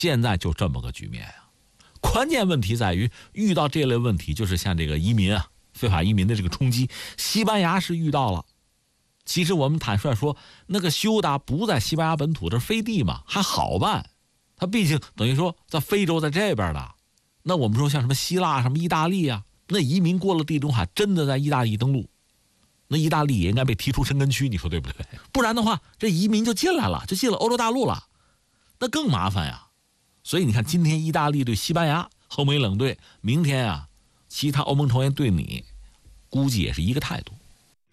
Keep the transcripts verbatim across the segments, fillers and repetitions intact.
现在就这么个局面啊。关键问题在于，遇到这类问题，就是像这个移民啊、非法移民的这个冲击，西班牙是遇到了。其实我们坦率说，那个休达不在西班牙本土，这飞地嘛，还好办。他毕竟等于说在非洲，在这边的。那我们说像什么希腊、什么意大利啊，那移民过了地中海，真的在意大利登陆，那意大利也应该被踢出申根区，你说对不对？不然的话，这移民就进来了，就进了欧洲大陆了，那更麻烦呀。所以你看，今天意大利对西班牙后梅冷对，明天啊，其他欧盟成员对你，估计也是一个态度。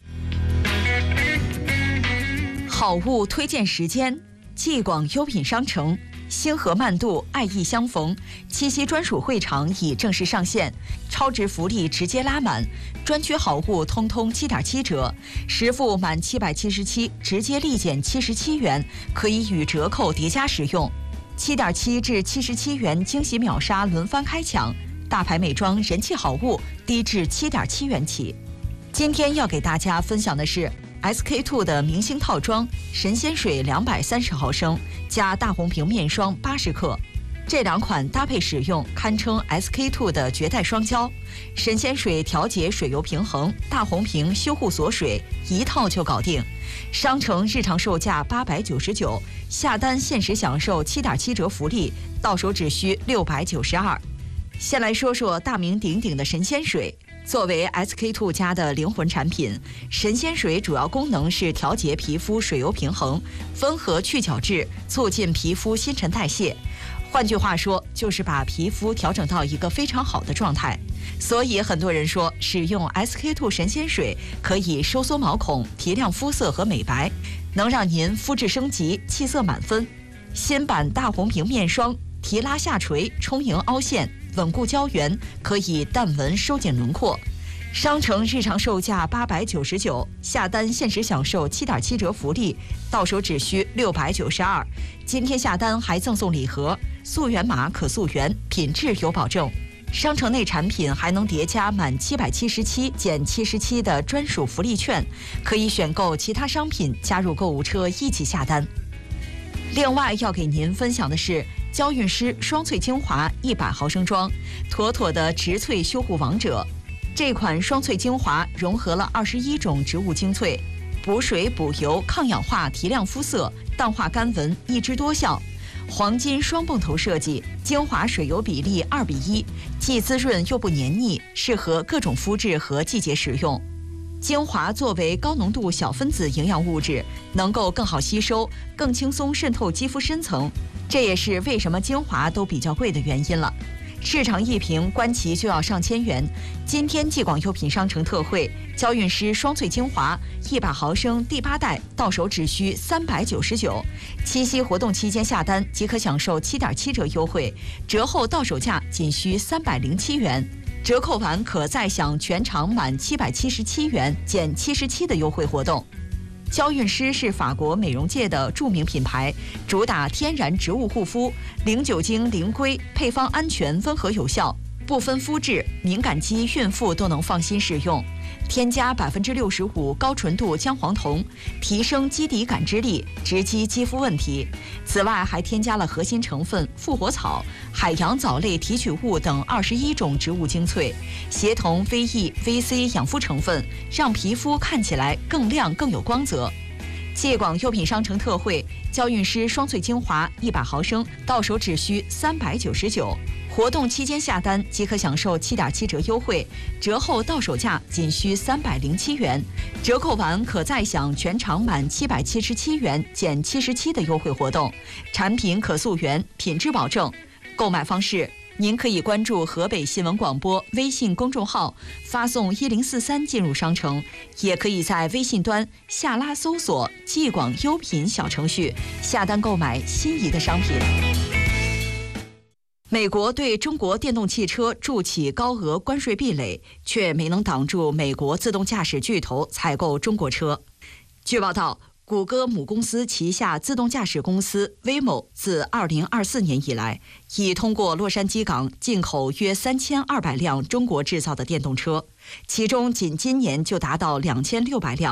好物推荐时间：继广优品商城。星河漫度，爱意相逢，七夕专属会场已正式上线，超值福利直接拉满，专区好物通通七点七折，实付满七百七十七，直接立减七十七元，可以与折扣叠加使用。七点七至七十七元惊喜秒杀轮番开抢，大牌美妆人气好物低至七点七元起。今天要给大家分享的是 S K two 的明星套装神仙水两百三十毫升加大红瓶面霜八十克，这两款搭配使用堪称 S K two 的绝代双骄。神仙水调节水油平衡，大红瓶修护锁水，一套就搞定。商城日常售价八百九十九，下单限时享受七点七折福利，到手只需六百九十二。先来说说大名鼎鼎的神仙水。作为 S K two 家的灵魂产品，神仙水主要功能是调节皮肤水油平衡，温和去角质，促进皮肤新陈代谢。换句话说，就是把皮肤调整到一个非常好的状态。所以很多人说，使用 S K two 神仙水可以收缩毛孔、提亮肤色和美白，能让您肤质升级、气色满分。新版大红瓶面霜提拉下垂，充盈凹陷，稳固胶原，可以淡纹收紧轮廓。商城日常售价八百九十九，下单限时享受七点七折福利，到手只需六百九十二。今天下单还赠送礼盒，溯源码可溯源，品质有保证。商城内产品还能叠加满七百七十七减七十七的专属福利券，可以选购其他商品加入购物车一起下单。另外要给您分享的是娇韵诗双萃精华一百毫升装，妥妥的植萃修护王者。这款双萃精华融合了二十一种植物精粹，补水补油、抗氧化、提亮肤色、淡化干纹，一枝多效。黄金双泵头设计，精华水油比例二比一，既滋润又不黏腻，适合各种肤质和季节使用。精华作为高浓度小分子营养物质，能够更好吸收，更轻松渗透肌肤深层，这也是为什么精华都比较贵的原因了。市场一瓶观其就要上千元，今天继广优品商城特惠，娇韵诗双萃精华一百毫升第八代到手只需三百九十九，七夕活动期间下单即可享受七点七折优惠，折后到手价仅需三百零七元。折扣完可再享全场满七百七十七元减七十七的优惠活动。娇韵诗是法国美容界的著名品牌，主打天然植物护肤，零酒精、零硅，配方安全、温和有效，不分肤质，敏感肌、孕妇都能放心使用。添加百分之六十五高纯度姜黄酮，提升肌底感知力，直击肌肤问题。此外，还添加了核心成分复活草、海洋藻类提取物等二十一种植物精粹，协同 V E、V C 养肤成分，让皮肤看起来更亮、更有光泽。继广优品商城特惠，娇韵诗双萃精华一百毫升到手只需三百九十九。活动期间下单即可享受七点七折优惠，折后到手价仅需三百零七元，折扣完可再享全场满七百七十七元减七十七的优惠活动，产品可溯源，品质保证。购买方式：您可以关注河北新闻广播微信公众号，发送一零四三进入商城，也可以在微信端下拉搜索继广优品小程序，下单购买心仪的商品。美国对中国电动汽车筑起高额关税壁垒，却没能挡住美国自动驾驶巨头采购中国车。据报道，谷歌母公司旗下自动驾驶公司 Waymo 自二零二四年以来，已通过洛杉矶港进口约三千二百辆中国制造的电动车，其中仅今年就达到两千六百辆。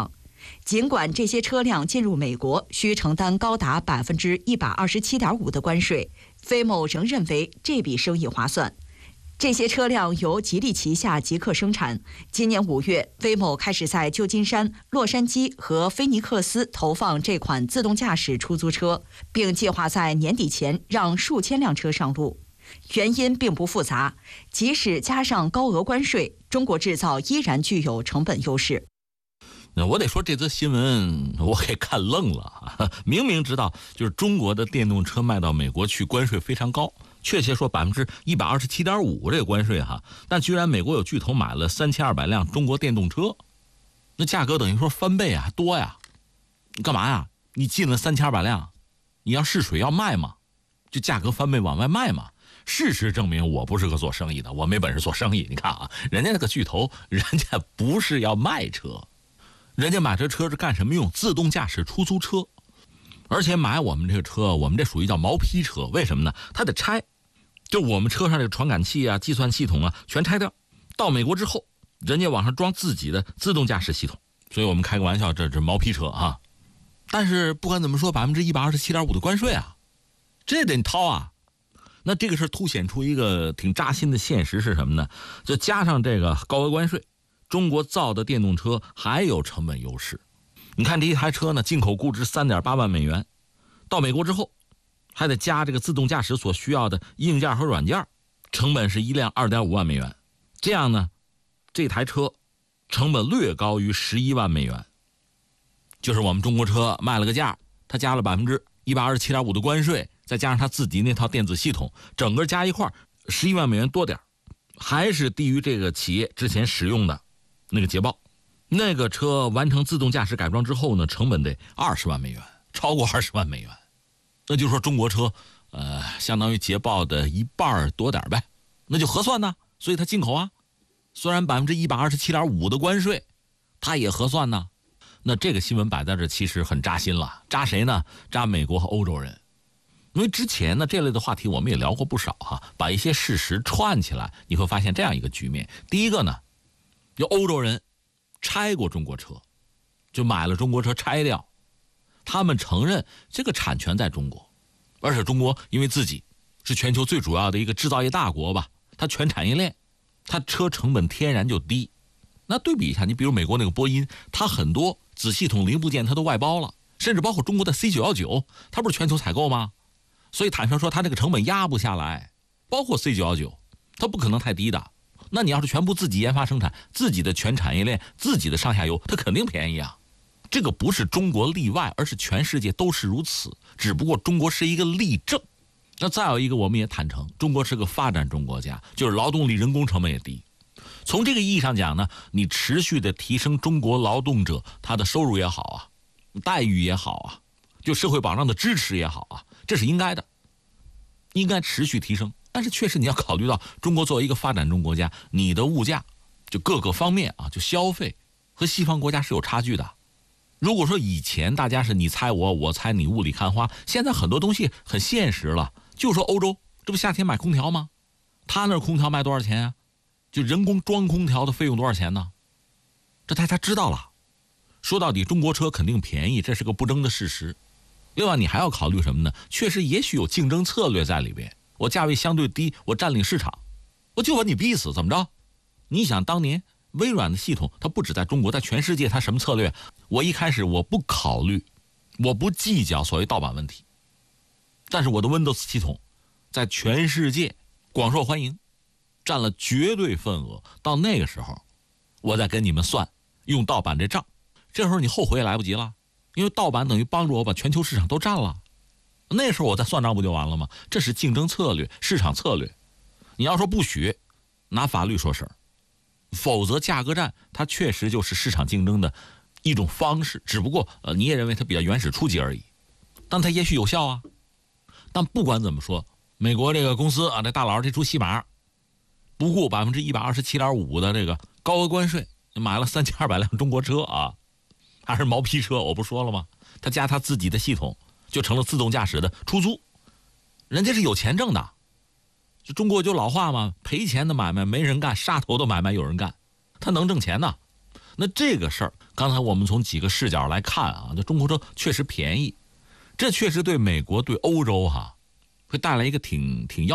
尽管这些车辆进入美国需承担高达百分之一百二十七点五的关税，飞某仍认为这笔生意划算。这些车辆由吉利旗下极客生产。今年五月，飞某开始在旧金山、洛杉矶和菲尼克斯投放这款自动驾驶出租车，并计划在年底前让数千辆车上路。原因并不复杂，即使加上高额关税，中国制造依然具有成本优势。 那我得说，这则新闻我给看愣了。明明知道就是中国的电动车卖到美国去关税非常高，确切说百分之一百二十七点五这个关税哈，但居然美国有巨头买了三千二百辆中国电动车，那价格等于说翻倍啊，还多呀！你干嘛呀？你进了三千二百辆，你要试水要卖吗？就价格翻倍往外卖嘛？事实证明我不是个做生意的，我没本事做生意。你看啊，人家那个巨头，人家不是要卖车。人家买这车是干什么用？自动驾驶出租车，而且买我们这个车，我们这属于叫毛坯车，为什么呢？它得拆，就我们车上这个传感器啊、计算系统啊全拆掉。到美国之后，人家往上装自己的自动驾驶系统，所以我们开个玩笑，这是毛坯车啊。但是不管怎么说，百分之一百二十七点五的关税啊，这得你掏啊。那这个事凸显出一个挺扎心的现实是什么呢？就加上这个高额关税，中国造的电动车还有成本优势。你看这一台车呢，进口估值 三点八万美元，到美国之后还得加这个自动驾驶所需要的硬件和软件，成本是一辆 二点五万美元。这样呢，这台车成本略高于十一万美元。就是我们中国车卖了个价，它加了百分之一百二十七点五的关税，再加上它自己那套电子系统，整个加一块十一万美元多点，还是低于这个企业之前使用的那个捷豹。那个车完成自动驾驶改装之后呢，成本得二十万美元，超过二十万美元。那就说中国车，呃，相当于捷豹的一半多点呗，那就合算呢。所以它进口啊，虽然百分之一百二十七点五的关税，它也合算呢。那这个新闻摆在这，其实很扎心了，扎谁呢？扎美国和欧洲人。因为之前呢，这类的话题我们也聊过不少哈，把一些事实串起来，你会发现这样一个局面：第一个呢，有欧洲人拆过中国车，就买了中国车拆掉，他们承认这个产权在中国，而且中国因为自己是全球最主要的一个制造业大国吧，它全产业链，它车成本天然就低。那对比一下，你比如美国那个波音，它很多子系统零部件它都外包了，甚至包括中国的 C 九一九，它不是全球采购吗？所以坦率说，它这个成本压不下来，包括 C 九一九，它不可能太低的。那你要是全部自己研发生产，自己的全产业链，自己的上下游，它肯定便宜啊。这个不是中国例外，而是全世界都是如此，只不过中国是一个例证。那再有一个，我们也坦诚，中国是个发展中国家，就是劳动力人工成本也低。从这个意义上讲呢，你持续的提升中国劳动者他的收入也好啊，待遇也好啊，就社会保障的支持也好啊，这是应该的，应该持续提升。但是确实你要考虑到，中国作为一个发展中国家，你的物价就各个方面啊，就消费和西方国家是有差距的。如果说以前大家是你猜我，我猜你，雾里看花，现在很多东西很现实了。就说欧洲，这不夏天买空调吗？他那空调卖多少钱啊？就人工装空调的费用多少钱呢？这大家知道了。说到底，中国车肯定便宜，这是个不争的事实。另外，你还要考虑什么呢？确实，也许有竞争策略在里边。我价位相对低，我占领市场，我就把你逼死，怎么着？你想当年微软的系统，它不止在中国，在全世界，它什么策略？我一开始我不考虑，我不计较所谓盗版问题，但是我的 Windows 系统在全世界广受欢迎，占了绝对份额。到那个时候，我再跟你们算用盗版这账，这时候你后悔也来不及了，因为盗版等于帮助我把全球市场都占了。那时候我再算账不就完了吗？这是竞争策略，市场策略。你要说不许，拿法律说事儿，否则价格战它确实就是市场竞争的一种方式，只不过呃你也认为它比较原始初级而已，但它也许有效啊。但不管怎么说，美国这个公司啊，这大佬这出戏码，不顾百分之一百二十七点五的这个高额关税，买了三千二百辆中国车啊，还是毛坯车，我不说了吗？他加他自己的系统，就成了自动驾驶的出租，人家是有钱挣的。就中国就老话嘛，赔钱的买卖没人干，杀头的买卖有人干，他能挣钱呢。 那这个事儿，刚才我们从几个视角来看啊，这中国车确实便宜，这确实对美国、对欧洲哈、啊，会带来一个挺挺要